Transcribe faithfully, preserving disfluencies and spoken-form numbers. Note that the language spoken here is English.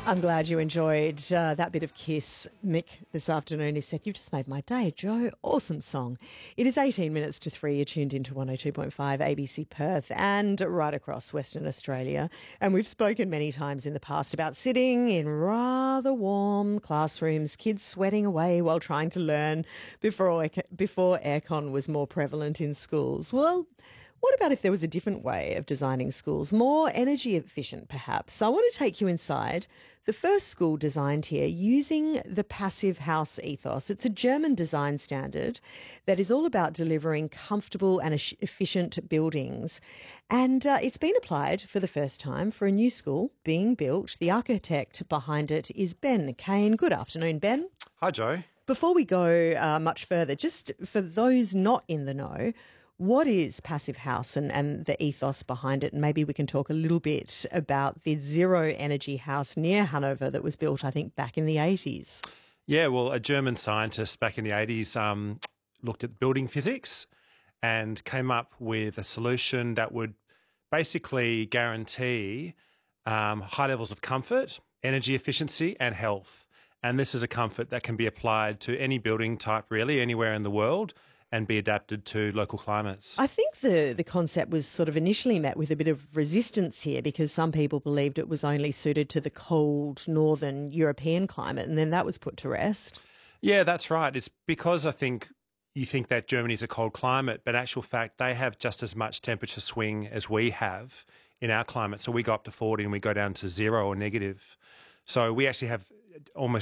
I'm glad you enjoyed uh, that bit of Kiss. Mick this afternoon, he said, "You've just made my day, Joe." Awesome song. It is eighteen minutes to three. You're tuned into one oh two point five A B C Perth and right across Western Australia. And we've spoken many times in the past about sitting in rather warm classrooms, kids sweating away while trying to learn before, before aircon was more prevalent in schools. Well, what about if there was a different way of designing schools, more energy efficient perhaps? I want to take you inside the first school designed here using the Passive House ethos. It's a German design standard that is all about delivering comfortable and efficient buildings. And uh, it's been applied for the first time for a new school being built. The architect behind it is Ben Kane. Good afternoon, Ben. Hi, Joe. Before we go uh, much further, just for those not in the know, what is Passive House and, and the ethos behind it? And maybe we can talk a little bit about the zero energy house near Hanover that was built, I think, back in the eighties. Yeah, well, a German scientist back in the eighties um, looked at building physics and came up with a solution that would basically guarantee um, high levels of comfort, energy efficiency and health. And this is a comfort that can be applied to any building type, really, anywhere in the world, and be adapted to local climates. I think the, the concept was sort of initially met with a bit of resistance here because some people believed it was only suited to the cold northern European climate, and then that was put to rest. Yeah, that's right. It's because I think you think that Germany's a cold climate, but in actual fact, they have just as much temperature swing as we have in our climate. So we go up to forty and we go down to zero or negative. So we actually have almost